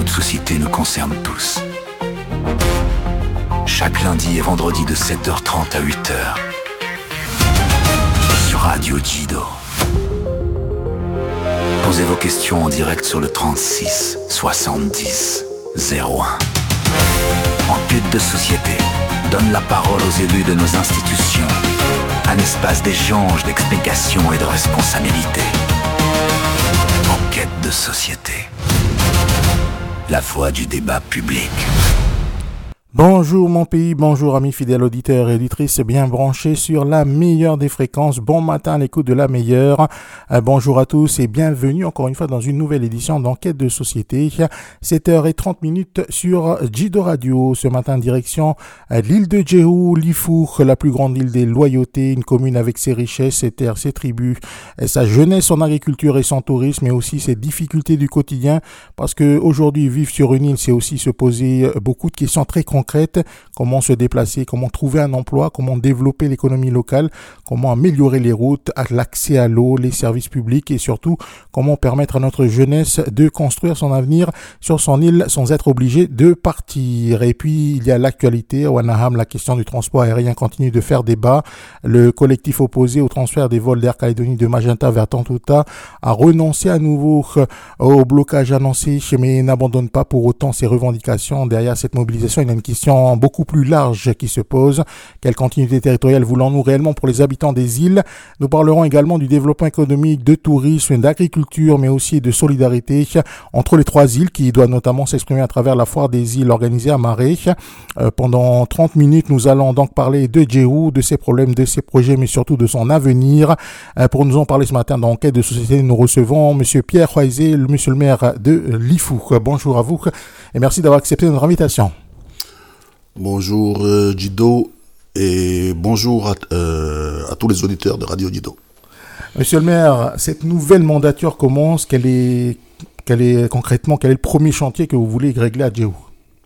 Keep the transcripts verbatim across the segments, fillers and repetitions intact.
société nous concerne tous. Chaque lundi et vendredi de sept heures trente à huit heures. Sur Radio Jido. Posez vos questions en direct sur le trente-six soixante-dix zéro un. Enquête de société donne la parole aux élus de nos institutions. Un espace d'échange, d'explication et de responsabilité. Enquête de société. La voix du débat public. Bonjour mon pays, bonjour amis fidèles auditeurs et auditrices bien branchés sur la meilleure des fréquences. Bon matin à l'écoute de la meilleure. Euh, bonjour à tous et bienvenue encore une fois dans une nouvelle édition d'Enquête de société. sept heures trente minutes sur Jido Radio. Ce matin direction euh, l'île de Djéhou, Lifour, la plus grande île des loyautés, une commune avec ses richesses, ses terres, ses tribus, et sa jeunesse, son agriculture et son tourisme, mais aussi ses difficultés du quotidien. Parce que aujourd'hui vivre sur une île, c'est aussi se poser beaucoup de questions très concrètes. Concrète, comment se déplacer, comment trouver un emploi, comment développer l'économie locale, comment améliorer les routes, l'accès à l'eau, les services publics et surtout comment permettre à notre jeunesse de construire son avenir sur son île sans être obligé de partir. Et puis il y a l'actualité, au Wanaham, la question du transport aérien continue de faire débat. Le collectif opposé au transfert des vols d'Air Calédonie de Magenta vers Tantouta a renoncé à nouveau au blocage annoncé mais n'abandonne pas pour autant ses revendications. Derrière cette mobilisation, il y a une question beaucoup plus large qui se pose. Quelle continuité territoriale voulons-nous réellement pour les habitants des îles? Nous parlerons également du développement économique, de tourisme, d'agriculture, mais aussi de solidarité entre les trois îles qui doit notamment s'exprimer à travers la foire des îles organisée à Marais. Euh, pendant trente minutes, nous allons donc parler de Djéhou, de ses problèmes, de ses projets, mais surtout de son avenir. Euh, pour nous en parler ce matin dans Enquête de société, nous recevons Monsieur Pierre Hoisé, monsieur le maire de Lifour. Bonjour à vous et merci d'avoir accepté notre invitation. Bonjour euh, Jido et bonjour à, euh, à tous les auditeurs de Radio Jido. Monsieur le maire, cette nouvelle mandature commence. Quel est, quel est concrètement, quel est le premier chantier que vous voulez régler à Djéhou?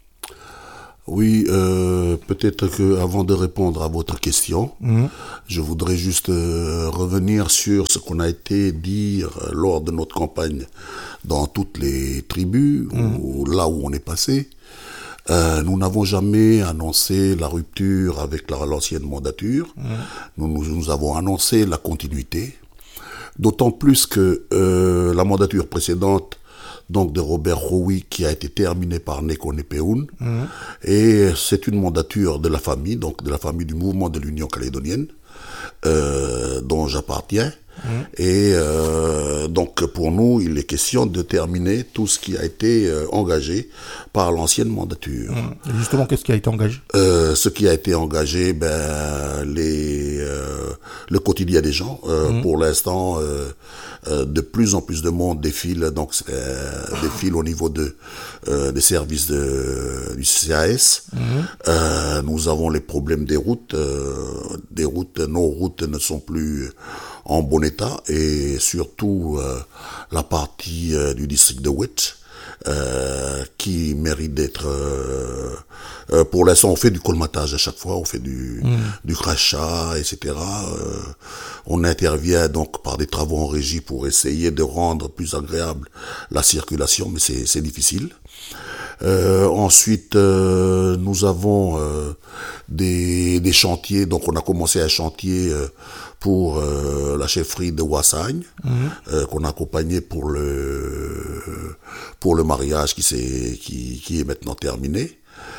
Oui, euh, peut-être que avant de répondre à votre question, mmh. je voudrais juste euh, revenir sur ce qu'on a été dire lors de notre campagne dans toutes les tribus, mmh. où, là où on est passé. Euh, nous n'avons jamais annoncé la rupture avec la, l'ancienne mandature. Mmh. Nous, nous, nous avons annoncé la continuité. D'autant plus que euh, la mandature précédente, donc de Robert Roui, qui a été terminée par Neko Nepeoun, mmh. et c'est une mandature de la famille, donc de la famille du mouvement de l'Union calédonienne, euh, dont j'appartiens. Mmh. Et euh, donc pour nous, il est question de terminer tout ce qui a été euh, engagé par l'ancienne mandature. Mmh. Justement, qu'est-ce qui a été engagé ? euh, Ce qui a été engagé, ben les euh, le quotidien des gens. Euh, mmh. Pour l'instant, euh, euh, de plus en plus de monde défile, donc euh, défile au niveau de euh, des services de, du C A S. Mmh. Euh, nous avons les problèmes des routes. Euh, des routes, nos routes ne sont plus en bon état, et surtout euh, la partie euh, du district de Witt euh, qui mérite d'être euh, euh, pour l'instant on fait du colmatage à chaque fois, on fait du mmh. du crachat, et cetera. Euh, on intervient donc par des travaux en régie pour essayer de rendre plus agréable la circulation, mais c'est c'est difficile. Euh, ensuite, euh, nous avons euh, des, des chantiers. Donc, on a commencé un chantier euh, pour euh, la chefferie de Wassagne, mmh. euh, qu'on a accompagné pour le pour le mariage qui s'est qui qui est maintenant terminé.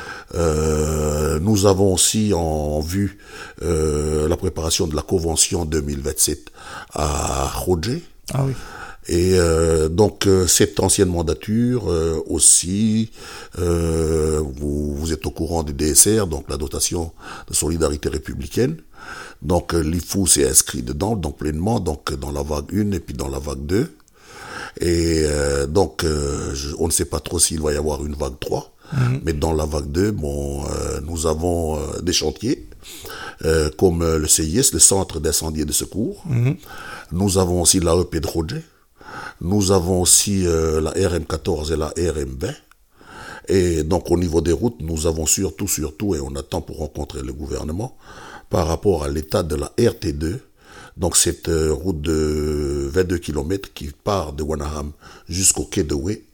Euh, nous avons aussi en vue euh, la préparation de la convention deux mille vingt-sept à Rodje. Ah oui. Et euh, donc euh, cette ancienne mandature euh, aussi, euh, vous, vous êtes au courant du D S R, donc la dotation de solidarité républicaine. Donc euh, l'I F O s'est inscrit dedans, donc pleinement, donc dans la vague un et puis dans la vague deux. Et euh, donc euh, je, on ne sait pas trop s'il va y avoir une vague trois, mmh. mais dans la vague deux, bon, euh, nous avons euh, des chantiers euh, comme euh, le C I S, le Centre d'incendie et de secours. Mmh. Nous avons aussi l'A E P de Rodje. Nous avons aussi euh, la R M quatorze et la R M vingt. Et donc au niveau des routes, nous avons surtout, surtout, et on attend pour rencontrer le gouvernement, par rapport à l'état de la R T deux, donc cette euh, route de vingt-deux kilomètres qui part de Wanaham jusqu'au quai de Wé,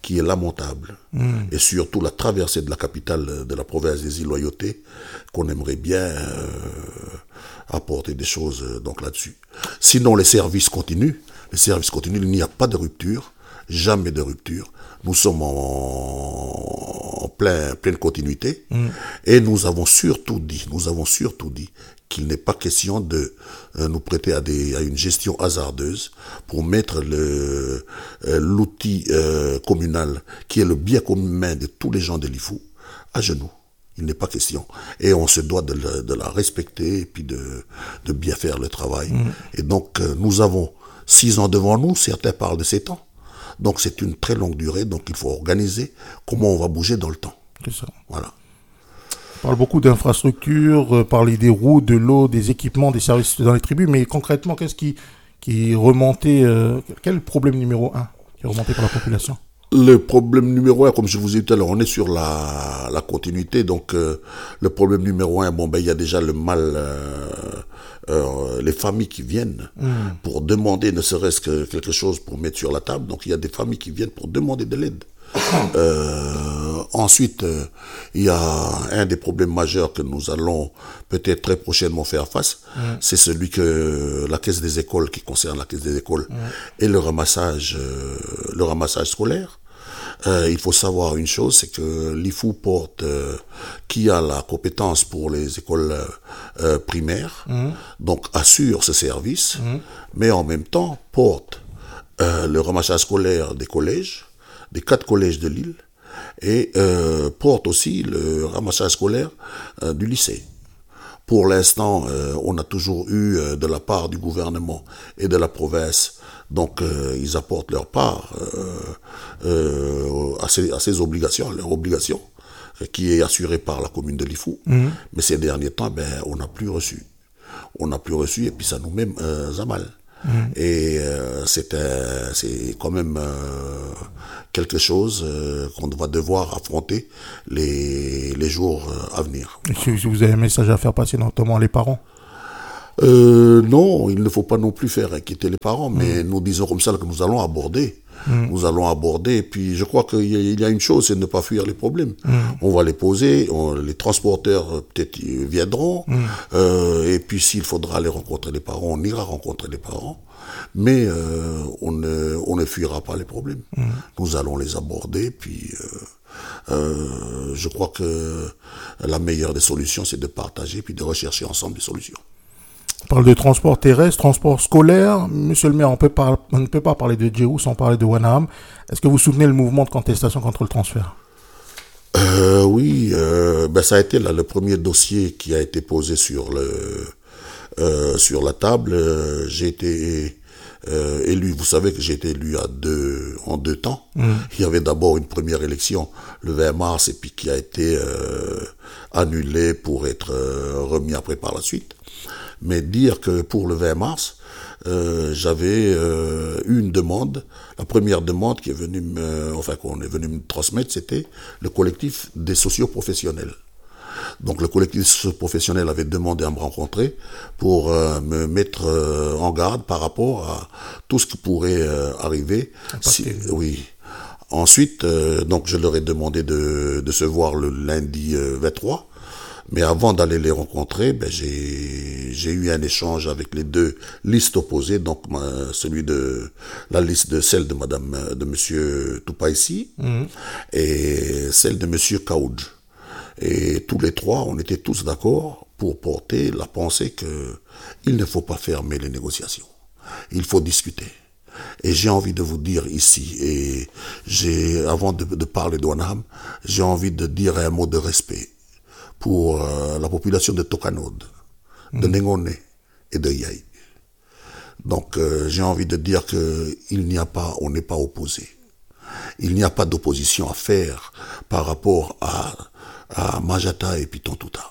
qui est lamentable, mmh. et surtout la traversée de la capitale de la province des îles Loyauté, qu'on aimerait bien euh, apporter des choses euh, donc là-dessus. Sinon, les services continuent. Les services continuent, il n'y a pas de rupture, jamais de rupture. Nous sommes en, en plein, pleine continuité, mmh. et nous avons surtout dit, nous avons surtout dit qu'il n'est pas question de euh, nous prêter à, des, à une gestion hasardeuse pour mettre le, euh, l'outil euh, communal, qui est le bien commun de tous les gens de l'I F O, à genoux. Il n'est pas question. Et on se doit de la, de la respecter et puis de, de bien faire le travail. Mmh. Et donc, euh, nous avons six ans devant nous, certains parlent de sept ans. Donc, c'est une très longue durée, donc il faut organiser comment on va bouger dans le temps. C'est ça. Voilà. On parle beaucoup d'infrastructures, euh, parler des routes, de l'eau, des équipements, des services dans les tribus, mais concrètement, qu'est-ce qui, qui est remonté, euh, quel est le problème numéro un qui est remonté par la population? Le problème numéro un, comme je vous ai dit tout à l'heure, on est sur la, la continuité, donc euh, le problème numéro un, bon ben il y a déjà le mal, euh, euh, les familles qui viennent mmh. pour demander ne serait-ce que quelque chose pour mettre sur la table, donc il y a des familles qui viennent pour demander de l'aide. Euh, ensuite, euh, il y a un des problèmes majeurs que nous allons peut-être très prochainement faire face, mmh. c'est celui que la caisse des écoles, qui concerne la caisse des écoles, mmh. et le ramassage, euh, le ramassage scolaire. Euh, il faut savoir une chose, c'est que l'I F O porte, euh, qui a la compétence pour les écoles euh, primaires, mmh. donc assure ce service, mmh. mais en même temps porte euh, le ramassage scolaire des collèges, des quatre collèges de l'île, et euh, porte aussi le ramassage scolaire euh, du lycée. Pour l'instant, euh, on a toujours eu euh, de la part du gouvernement et de la province, donc euh, ils apportent leur part euh, euh, à, ces, à ces obligations, à leur obligation, euh, qui est assurée par la commune de l'I F O. Mmh. Mais ces derniers temps, ben, on n'a plus reçu. On n'a plus reçu et puis ça nous met euh, à mal. Mmh. Et euh, c'est, euh, c'est quand même euh, quelque chose euh, qu'on va devoir affronter les, les jours euh, à venir. Et si vous avez un message à faire passer, notamment les parents? euh, Non, il ne faut pas non plus faire inquiéter les parents, mais mmh. nous disons comme ça que nous allons aborder. Mmh. Nous allons aborder, et puis je crois qu'il y a, il y a une chose, c'est de ne pas fuir les problèmes. Mmh. On va les poser, on, les transporteurs peut-être viendront, mmh. euh, et puis s'il faudra aller rencontrer les parents, on ira rencontrer les parents, mais euh, on, ne, on ne fuira pas les problèmes. Mmh. Nous allons les aborder, puis euh, euh, je crois que la meilleure des solutions, c'est de partager, puis de rechercher ensemble des solutions. On parle de transport terrestre, transport scolaire. Monsieur le maire, on, peut pas, on ne peut pas parler de Djéhou sans parler de Wanaham. Est-ce que vous soutenez le mouvement de contestation contre le transfert? euh, Oui, euh, ben ça a été là, le premier dossier qui a été posé sur, le, euh, sur la table. Euh, j'ai été euh, élu, vous savez que j'ai été élu à deux, en deux temps. Mmh. Il y avait d'abord une première élection le vingt mars et puis qui a été euh, annulée pour être euh, remis après par la suite. Mais dire que pour le vingt mars, euh, j'avais euh, eu une demande. La première demande qui est venue me, enfin qu'on est venu me transmettre, c'était le collectif des socio-professionnels. Donc le collectif socio-professionnel avait demandé à me rencontrer pour euh, me mettre euh, en garde par rapport à tout ce qui pourrait euh, arriver. Si, oui. Ensuite, euh, donc je leur ai demandé de, de se voir le lundi euh, vingt-trois. Mais avant d'aller les rencontrer, ben j'ai j'ai eu un échange avec les deux listes opposées, donc ma, celui de la liste de celle de Madame de Monsieur Toupaïsi mmh. et celle de Monsieur Kaoudj. Et tous les trois, on était tous d'accord pour porter la pensée que il ne faut pas fermer les négociations. Il faut discuter. Et j'ai envie de vous dire ici, et j'ai avant de, de parler de Wanaham, j'ai envie de dire un mot de respect pour euh, la population de Tokanod, de mmh. Nengone et de Yaï. Donc euh, j'ai envie de dire que il n'y a pas, on n'est pas opposé. Il n'y a pas d'opposition à faire par rapport à, à Majata et puis Tontouta.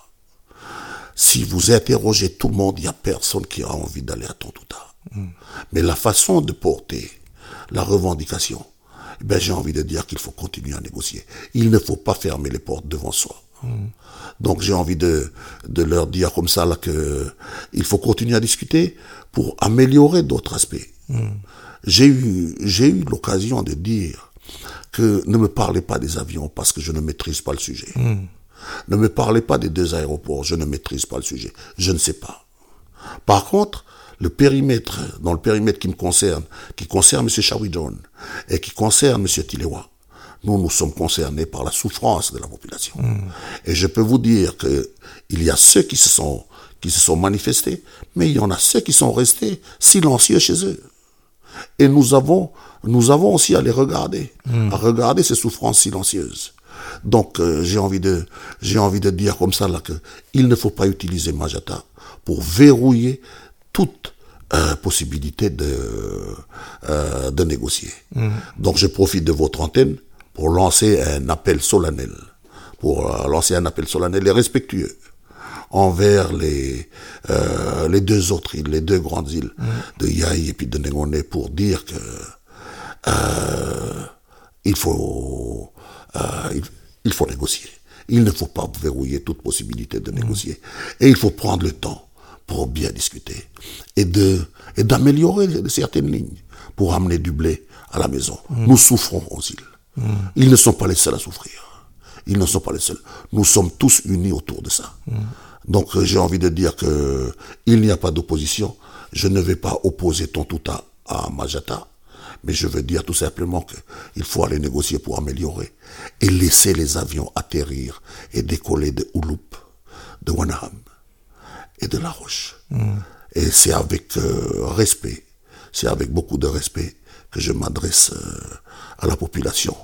Si vous interrogez tout le monde, il n'y a personne qui a envie d'aller à Tontouta. Mmh. Mais la façon de porter la revendication, eh ben, j'ai envie de dire qu'il faut continuer à négocier. Il ne faut pas fermer les portes devant soi. Mmh. Donc j'ai envie de, de leur dire comme ça là que il faut continuer à discuter pour améliorer d'autres aspects. Mmh. J'ai eu, j'ai eu l'occasion de dire que ne me parlez pas des avions parce que je ne maîtrise pas le sujet. Mm. Ne me parlez pas des deux aéroports, je ne maîtrise pas le sujet. Je ne sais pas. Par contre, le périmètre, dans le périmètre qui me concerne, qui concerne M. Shawidon et qui concerne M. Tilewa, nous, nous sommes concernés par la souffrance de la population. Mm. Et je peux vous dire que il y a ceux qui se sont, qui se sont manifestés, mais il y en a ceux qui sont restés silencieux chez eux. Et nous avons, nous avons aussi à les regarder, mm. à regarder ces souffrances silencieuses. Donc, euh, j'ai envie de, j'ai envie de dire comme ça, là, que il ne faut pas utiliser Majata pour verrouiller toute euh, possibilité de, euh, de négocier. Mm. Donc, je profite de votre antenne pour lancer un appel solennel, pour euh, lancer un appel solennel et respectueux envers les, euh, les deux autres îles, les deux grandes îles mmh. de Yaï et puis de Nengone, pour dire que euh, il faut euh, il, il faut négocier. Il ne faut pas verrouiller toute possibilité de négocier. Mmh. Et il faut prendre le temps pour bien discuter et de et d'améliorer certaines lignes pour amener du blé à la maison. Mmh. Nous souffrons aux îles. Mmh. Ils ne sont pas les seuls à souffrir. Ils ne sont pas les seuls. Nous sommes tous unis autour de ça. Mmh. Donc euh, j'ai envie de dire que il n'y a pas d'opposition. Je ne vais pas opposer Tontouta à Majata, mais je veux dire tout simplement que il faut aller négocier pour améliorer et laisser les avions atterrir et décoller de Ouloup, de Wanaham et de La Roche. Mmh. Et c'est avec euh, respect, c'est avec beaucoup de respect que je m'adresse euh, à la population.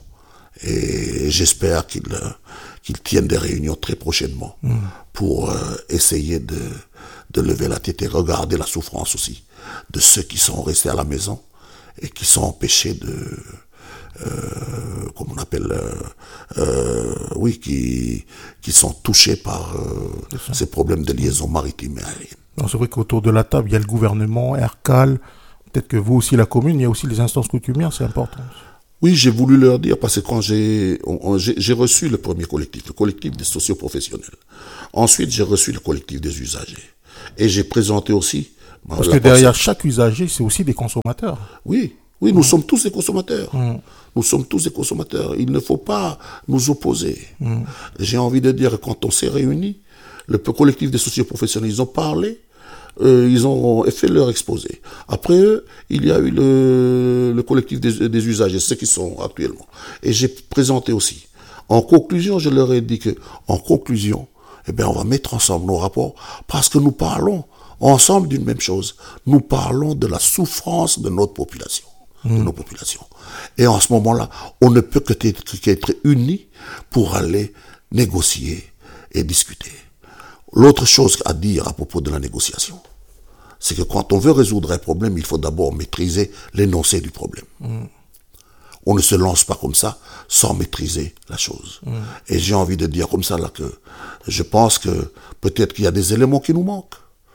Et j'espère qu'ils euh, qu'ils tiennent des réunions très prochainement mmh. pour euh, essayer de, de lever la tête et regarder la souffrance aussi de ceux qui sont restés à la maison et qui sont empêchés de, euh, comme on appelle, euh, euh, oui, qui, qui sont touchés par euh, ces problèmes de liaison maritime et aérienne. Non, c'est vrai qu'autour de la table, il y a le gouvernement, Aircal, peut-être que vous aussi, la commune, il y a aussi les instances coutumières, c'est important. Oui, j'ai voulu leur dire, parce que quand j'ai, on, j'ai, j'ai reçu le premier collectif, le collectif des socioprofessionnels. Ensuite, j'ai reçu le collectif des usagers. Et j'ai présenté aussi... Parce que derrière personne. Chaque usager, c'est aussi des consommateurs. Oui, oui, nous mmh. sommes tous des consommateurs. Mmh. Nous sommes tous des consommateurs. Il ne faut pas nous opposer. Mmh. J'ai envie de dire que quand on s'est réunis, le collectif des socioprofessionnels, ils ont parlé, Euh, ils ont fait leur exposé. Après eux, il y a eu le, le collectif des, des usagers, ceux qui sont actuellement. Et j'ai présenté aussi. En conclusion, je leur ai dit que, en conclusion, eh bien, on va mettre ensemble nos rapports parce que nous parlons ensemble d'une même chose. Nous parlons de la souffrance de notre population, mmh. de nos populations. Et en ce moment-là, on ne peut que être, qu'être unis pour aller négocier et discuter. L'autre chose à dire à propos de la négociation, c'est que quand on veut résoudre un problème, il faut d'abord maîtriser l'énoncé du problème. Mmh. On ne se lance pas comme ça sans maîtriser la chose. Mmh. Et j'ai envie de dire comme ça là que je pense que peut-être qu'il y a des éléments qui nous manquent.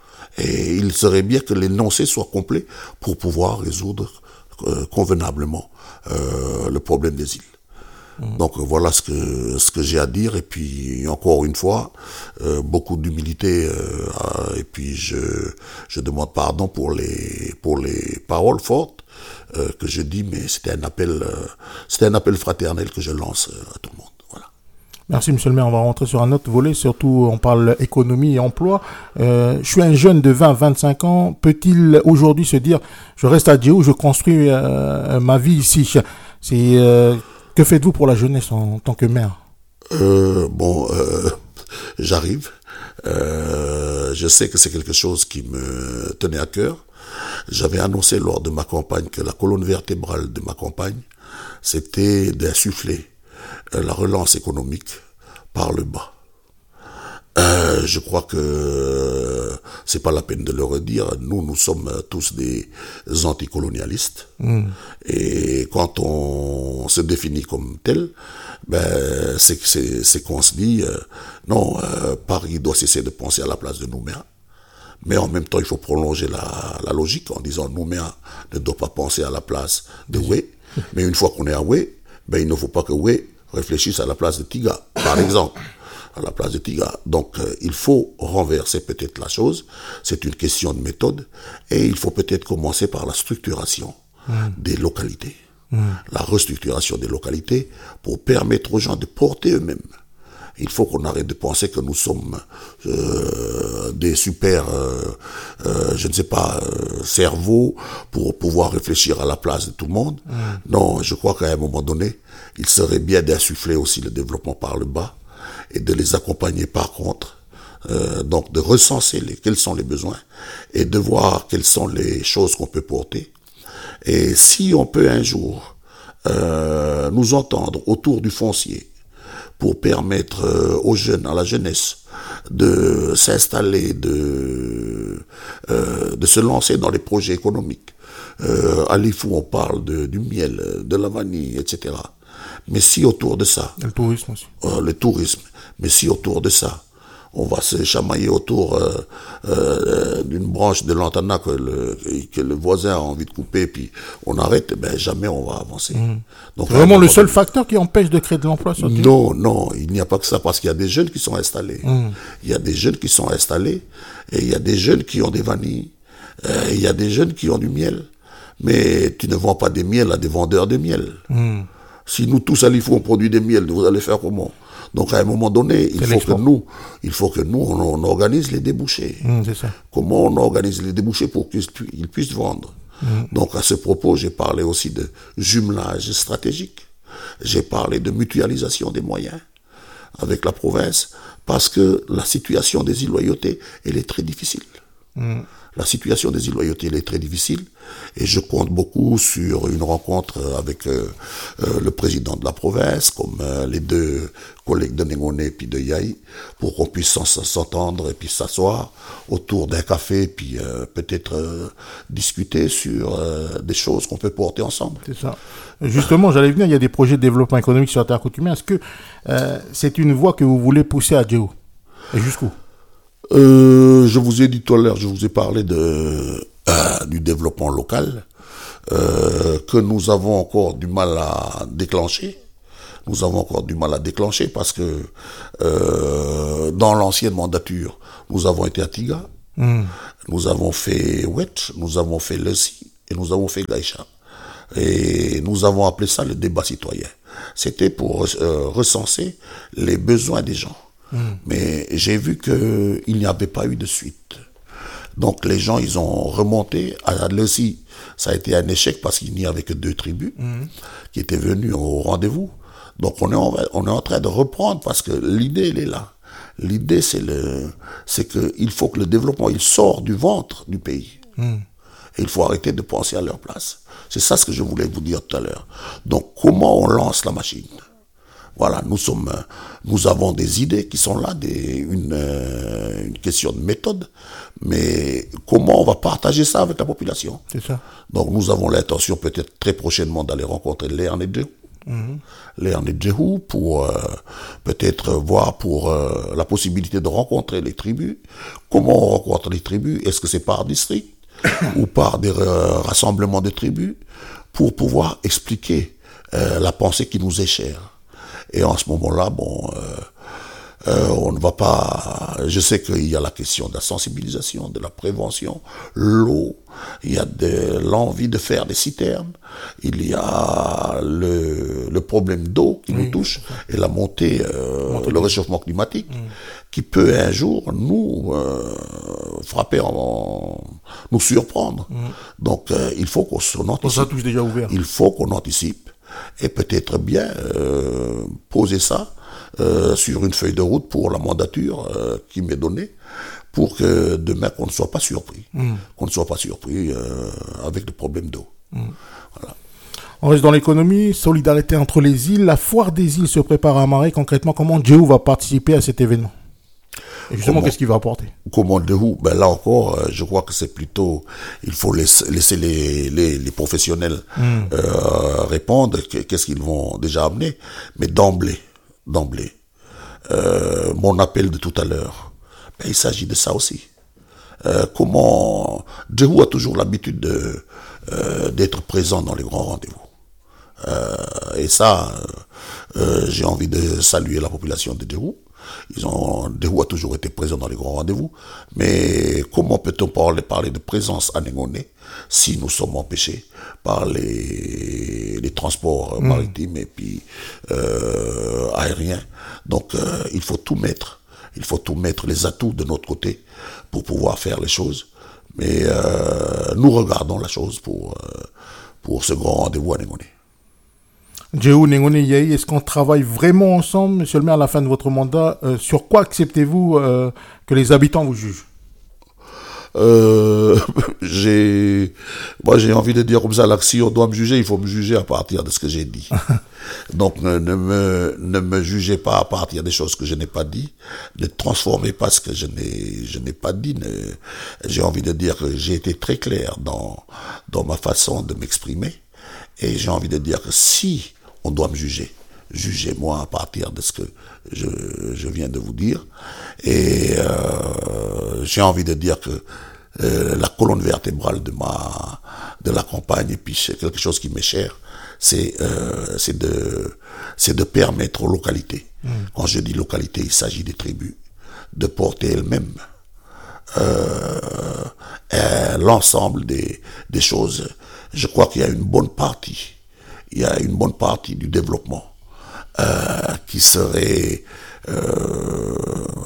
Et il serait bien que l'énoncé soit complet pour pouvoir résoudre euh, convenablement euh, le problème des îles. Mmh. Donc voilà ce que ce que j'ai à dire, et puis encore une fois euh, beaucoup d'humilité euh, et puis je je demande pardon pour les pour les paroles fortes euh, que je dis, mais c'était un appel euh, c'était un appel fraternel que je lance euh, à tout le monde. Voilà. Merci monsieur le maire, on va rentrer sur un autre volet, surtout on parle économie et emploi. Euh, je suis un jeune de vingt à vingt-cinq ans, peut-il aujourd'hui se dire je reste à Djéou, je construis euh, ma vie ici? C'est euh, Que faites-vous pour la jeunesse en, en tant que maire? euh, Bon, euh, j'arrive. Euh, je sais que c'est quelque chose qui me tenait à cœur. J'avais annoncé lors de ma campagne que la colonne vertébrale de ma campagne, c'était d'insuffler euh, la relance économique par le bas. Euh, je crois que euh, c'est pas la peine de le redire. Nous, nous sommes tous des anticolonialistes. Mmh. Et quand on se définit comme tel, ben, c'est, c'est, c'est qu'on se dit, euh, non, euh, Paris doit cesser de penser à la place de Nouméa. Mais en même temps, il faut prolonger la, la logique en disant Nouméa ne doit pas penser à la place de Oué. Mais une fois qu'on est à Oué, ben, il ne faut pas que Oué réfléchisse à la place de Tiga, par exemple. À la place de Tiga. Donc, euh, il faut renverser peut-être la chose. C'est une question de méthode. Et il faut peut-être commencer par la structuration mmh. des localités. mmh. la restructuration des localités pour permettre aux gens de porter eux-mêmes. Il faut qu'on arrête de penser que nous sommes euh, des super, euh, euh, je ne sais pas, euh, cerveaux pour pouvoir réfléchir à la place de tout le monde. Mmh. Non, je crois qu'à un moment donné, il serait bien d'insuffler aussi le développement par le bas et de les accompagner par contre. Euh, donc de recenser les, quels sont les besoins et de voir quelles sont les choses qu'on peut porter. Et si on peut un jour euh, nous entendre autour du foncier, pour permettre euh, aux jeunes, à la jeunesse, de s'installer, de, euh, de se lancer dans les projets économiques. Euh, à Lifou, on parle de, du miel, de la vanille, et cetera. Mais si autour de ça... Le tourisme aussi. Euh, le tourisme. Mais si autour de ça, on va se chamailler autour euh, euh, d'une branche de l'antana que le, que le voisin a envie de couper, puis on arrête, ben jamais on va avancer. Mmh. Donc, c'est vraiment le seul facteur qui empêche de créer de l'emploi sur Non, non, il n'y a pas que ça, parce qu'il y a des jeunes qui sont installés. Mmh. Il y a des jeunes qui sont installés, et il y a des jeunes qui ont des vanilles, euh, il y a des jeunes qui ont du miel. Mais tu ne vends pas des miels à des vendeurs de miel. Mmh. Si nous tous à Lifou on produit des miels, vous allez faire comment ? Donc à un moment donné, il faut que nous, il faut que nous, on, on organise les débouchés. Mmh, c'est ça. Comment on organise les débouchés pour qu'ils ils puissent vendre. Mmh. Donc à ce propos, j'ai parlé aussi de jumelage stratégique. J'ai parlé de mutualisation des moyens avec la province, parce que la situation des îles-loyautés, elle est très difficile. Mmh. La situation des îles-loyautés, elle est très difficile, et je compte beaucoup sur une rencontre avec euh, euh, le président de la province, comme euh, les deux collègues de Nengoné et puis de Yaï, pour qu'on puisse s'entendre et puis s'asseoir autour d'un café, puis euh, peut-être euh, discuter sur euh, des choses qu'on peut porter ensemble. C'est ça. Justement, j'allais venir, il y a des projets de développement économique sur la terre coutumière. Est-ce que euh, c'est une voie que vous voulez pousser à Djéhou ? Et jusqu'où ? Euh, je vous ai dit tout à l'heure, je vous ai parlé de, euh, du développement local, euh, que nous avons encore du mal à déclencher. Nous avons encore du mal à déclencher parce que euh, dans l'ancienne mandature, nous avons été à Tiga, mmh. nous avons fait Ouet, nous avons fait Lessi et nous avons fait Gaïcha. Et nous avons appelé ça le débat citoyen. C'était pour euh, recenser les besoins des gens. Mmh. Mais j'ai vu qu'il n'y avait pas eu de suite. Donc les gens, ils ont remonté. À Lessi, ça a été un échec parce qu'il n'y avait que deux tribus mmh. qui étaient venues au rendez-vous. Donc on est, en, on est en train de reprendre parce que l'idée, elle est là. L'idée, c'est, le, c'est qu'il faut que le développement, il sort du ventre du pays. Mmh. Et il faut arrêter de penser à leur place. C'est ça ce que je voulais vous dire tout à l'heure. Donc comment on lance la machine ? Voilà, nous sommes, nous avons des idées qui sont là, des, une, euh, une question de méthode, mais comment on va partager ça avec la population ? C'est ça. Donc nous avons l'intention peut-être très prochainement d'aller rencontrer Léon et Djéhou, mmh. Léon et Djéhou pour euh, peut-être voir pour euh, la possibilité de rencontrer les tribus. Comment on rencontre les tribus ? Est-ce que c'est par district ou par des euh, rassemblements de tribus pour pouvoir expliquer euh, la pensée qui nous est chère ? Et en ce moment-là, bon, euh, euh, on ne va pas... Je sais qu'il y a la question de la sensibilisation, de la prévention, l'eau, il y a de l'envie de faire des citernes, il y a le, le problème d'eau qui oui, nous touche, et la montée, euh, montée le réchauffement climatique, mmh. qui peut un jour nous euh, frapper, en, en, nous surprendre. Mmh. Donc euh, il faut qu'on anticipe. Ça touche déjà ouvert. Il faut qu'on anticipe. Et peut-être bien euh, poser ça euh, sur une feuille de route pour la mandature euh, qui m'est donnée, pour que demain qu'on ne soit pas surpris, mmh. qu'on ne soit pas surpris euh, avec le problème d'eau. Mmh. Voilà. On reste dans l'économie, solidarité entre les îles. La foire des îles se prépare à Marais. Concrètement, comment Djéhou va participer à cet événement ? Et justement, comment, qu'est-ce qu'il va apporter ? Comment Djéhou ? Ben là encore, euh, je crois que c'est plutôt, il faut laisser, laisser les, les, les professionnels mmh. euh, répondre. Qu'est-ce qu'ils vont déjà amener ? Mais d'emblée, d'emblée, euh, mon appel de tout à l'heure, ben, il s'agit de ça aussi. Euh, comment Djéhou a toujours l'habitude de, euh, d'être présent dans les grands rendez-vous. Euh, et ça, euh, j'ai envie de saluer la population de Dehou. Ils ont, Dehou a toujours été présent dans les grands rendez-vous. Mais comment peut-on parler, parler de présence à Négoné si nous sommes empêchés par les, les transports mmh. maritimes et puis euh, aériens. Donc euh, il faut tout mettre. Il faut tout mettre, les atouts de notre côté pour pouvoir faire les choses. Mais euh, nous regardons la chose pour, euh, pour ce grand rendez-vous à Négoné. Djéhou Négoné Yahi, est-ce qu'on travaille vraiment ensemble, monsieur le maire, à la fin de votre mandat? euh, Sur quoi acceptez-vous euh, que les habitants vous jugent? Euh, j'ai, moi j'ai envie de dire comme ça, là, si on doit me juger, il faut me juger à partir de ce que j'ai dit. Donc ne, ne me ne me jugez pas à partir des choses que je n'ai pas dit, ne transformez pas ce que je n'ai je n'ai pas dit. Ne, j'ai envie de dire que j'ai été très clair dans dans ma façon de m'exprimer, et j'ai envie de dire que si on doit me juger, jugez-moi à partir de ce que je, je viens de vous dire. Et euh, j'ai envie de dire que euh, la colonne vertébrale de ma de la campagne, et puis c'est quelque chose qui m'est cher, c'est euh, c'est de c'est de permettre aux localités. Mmh. Quand je dis localité, il s'agit des tribus, de porter elles-mêmes euh, euh, l'ensemble des des choses. Je crois qu'il y a une bonne partie, il y a une bonne partie du développement Euh, qui serait euh,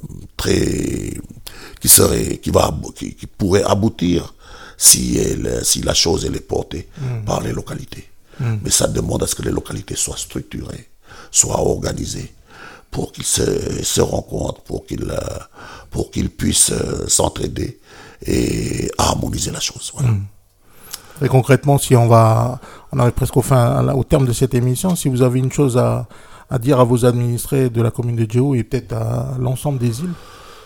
très, qui serait, qui va, qui, qui pourrait aboutir si elle, si la chose elle est portée mmh. par les localités. Mmh. Mais ça demande à ce que les localités soient structurées, soient organisées, pour qu'ils se, se rencontrent, pour qu'ils, pour qu'ils puissent s'entraider et harmoniser la chose. Voilà. Mmh. Et concrètement, si on va, on arrive presque au fin, au terme de cette émission, si vous avez une chose à à dire à vos administrés de la commune de Djéhou et peut-être à l'ensemble des îles?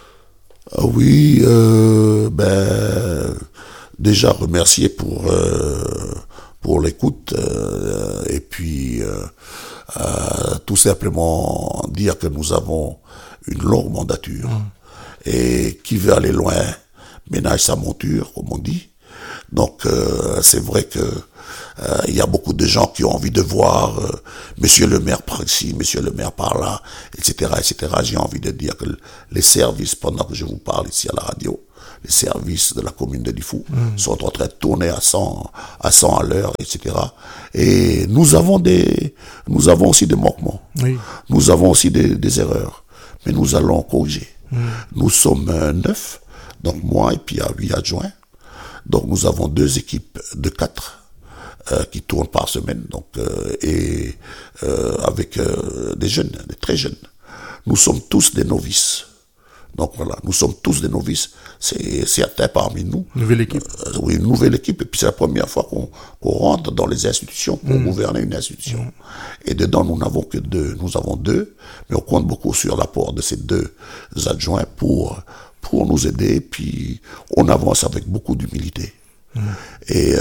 Ah oui, euh, ben, déjà remercier pour, euh, pour l'écoute euh, et puis euh, euh, tout simplement dire que nous avons une longue mandature mmh. et qui veut aller loin ménage sa monture, comme on dit. Donc euh, c'est vrai que euh, il y a beaucoup de gens qui ont envie de voir euh, Monsieur le maire par ici, Monsieur le maire par là, et cetera, et cetera. J'ai envie de dire que les services, pendant que je vous parle ici à la radio, les services de la commune de Lifou mmh. sont en train de tourner à cent à cent à l'heure, et cetera. Et nous avons des, nous avons aussi des manquements, oui. Nous avons aussi des, des erreurs, mais nous allons corriger. Mmh. Nous sommes euh, neuf, donc moi et puis il y a huit adjoints. Donc nous avons deux équipes de quatre euh, qui tournent par semaine, donc euh, et euh, avec euh, des jeunes, des très jeunes. Nous sommes tous des novices. Donc voilà, nous sommes tous des novices. C'est certains parmi nous. Nouvelle équipe. Euh, oui, une nouvelle équipe. Et puis c'est la première fois qu'on qu'on rentre dans les institutions pour mmh. gouverner une institution. Mmh. Et dedans, nous n'avons que deux. Nous avons deux, mais on compte beaucoup sur l'apport de ces deux adjoints pour pour nous aider. Puis on avance avec beaucoup d'humilité. Mmh. Et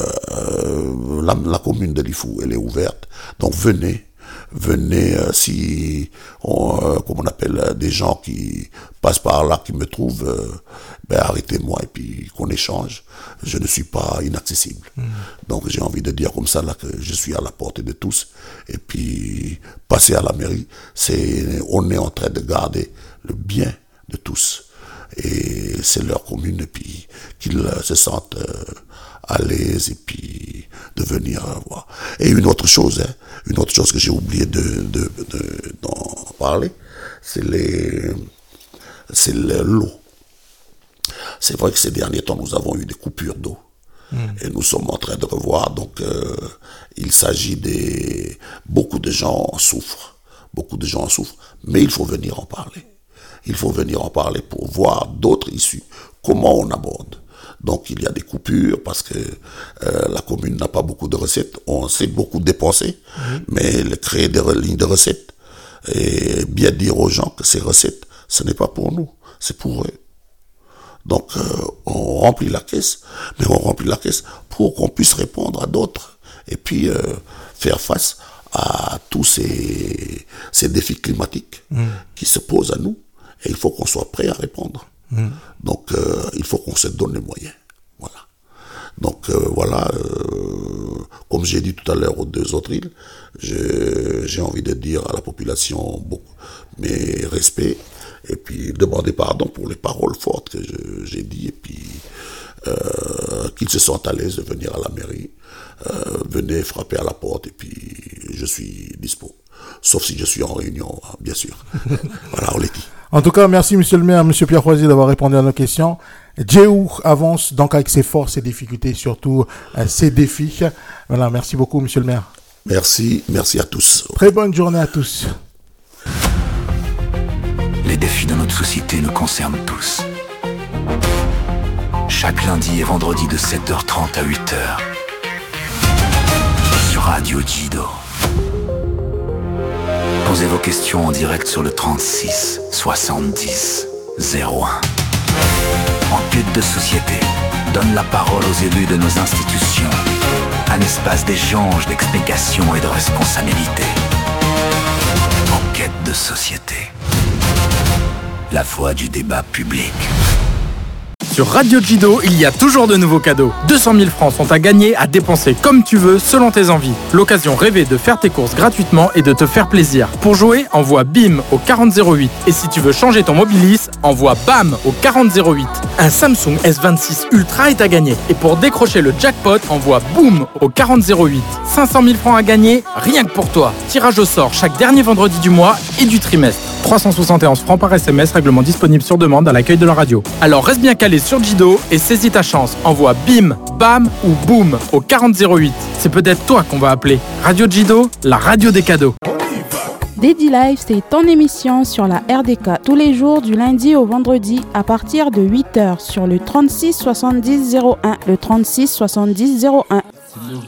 euh, la, la commune de Lifou, elle est ouverte. Donc venez. Venez, euh, si on, euh, comme on appelle, euh, des gens qui passent par là, qui me trouvent, euh, ben arrêtez-moi et puis qu'on échange. Je ne suis pas inaccessible. Mmh. Donc j'ai envie de dire comme ça là que je suis à la portée de tous. Et puis passer à la mairie, c'est on est en train de garder le bien de tous. Et c'est leur commune et puis qu'ils euh, se sentent euh, à l'aise et puis de venir euh, voir. Et une autre chose, hein, une autre chose que j'ai oublié de, de, de, d'en parler, c'est les, c'est l'eau. C'est vrai que ces derniers temps, nous avons eu des coupures d'eau. Mmh. Et nous sommes en train de revoir, donc euh, il s'agit des... Beaucoup de gens en souffrent, beaucoup de gens en souffrent, mais il faut venir en parler. Il faut venir en parler pour voir d'autres issues, comment on aborde. Donc il y a des coupures parce que euh, la commune n'a pas beaucoup de recettes. On sait beaucoup dépenser, mmh. mais le créer des lignes de recettes et bien dire aux gens que ces recettes, ce n'est pas pour nous, c'est pour eux. Donc euh, on remplit la caisse, mais on remplit la caisse pour qu'on puisse répondre à d'autres et puis euh, faire face à tous ces, ces défis climatiques mmh. qui se posent à nous. Et il faut qu'on soit prêt à répondre. Mmh. Donc, euh, il faut qu'on se donne les moyens. Voilà. Donc, euh, voilà. Euh, comme j'ai dit tout à l'heure aux deux autres îles, je, j'ai envie de dire à la population beaucoup, mes respects, et puis demander pardon pour les paroles fortes que je, j'ai dit, et puis euh, qu'ils se sentent à l'aise de venir à la mairie. Euh, venez frapper à la porte, et puis je suis dispo. Sauf si je suis en réunion, bien sûr. Voilà, on l'a dit. En tout cas, merci Monsieur le maire, Monsieur Pierre Croisier d'avoir répondu à nos questions. Djéhou avance donc avec ses forces, ses difficultés, surtout euh, ses défis. Voilà, merci beaucoup Monsieur le maire. Merci, merci à tous. Très bonne journée à tous. Les défis de notre société nous concernent tous. Chaque lundi et vendredi de sept heures trente à huit heures. Sur Radio Jido. Posez vos questions en direct sur le trente-six soixante-dix zéro un. Enquête de société donne la parole aux élus de nos institutions. Un espace d'échange, d'explication et de responsabilité. Enquête de société. La voix du débat public. Sur Radio Jido, il y a toujours de nouveaux cadeaux. deux cent mille francs sont à gagner, à dépenser comme tu veux, selon tes envies. L'occasion rêvée de faire tes courses gratuitement et de te faire plaisir. Pour jouer, envoie BIM au quarante zéro huit. Et si tu veux changer ton Mobilis, envoie BAM au quarante zéro huit. Un Samsung S vingt-six Ultra est à gagner. Et pour décrocher le jackpot, envoie BOOM au quarante zéro huit. cinq cent mille francs à gagner, rien que pour toi. Tirage au sort chaque dernier vendredi du mois et du trimestre. trois cent soixante et onze francs par S M S, règlement disponible sur demande à l'accueil de la radio. Alors reste bien calé sur Jido et saisis ta chance. Envoie BIM, BAM ou BOOM au quarante zéro huit. C'est peut-être toi qu'on va appeler. Radio Jido, la radio des cadeaux. Dédi Live, c'est ton émission sur la R D K tous les jours du lundi au vendredi à partir de huit heures sur le trente-six soixante-dix zéro un. Le trente-six soixante-dix zéro un.